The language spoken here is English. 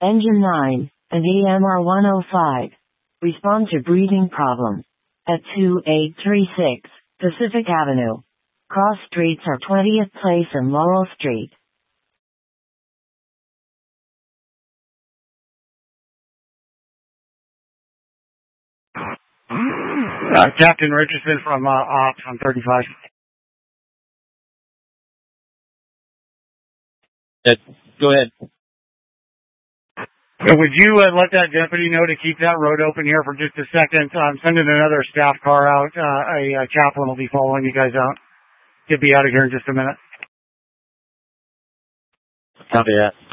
Engine 9, and EMR 105. Respond to breathing problem. At 2836 Pacific Avenue. Cross streets are 20th Place and Laurel Street. Captain Richardson from Ops on 35. Go ahead. Would you let that deputy know to keep that road open here for just a second? I'm sending another staff car out. A chaplain will be following you guys out. He'll be out of here in just a minute. Copy that.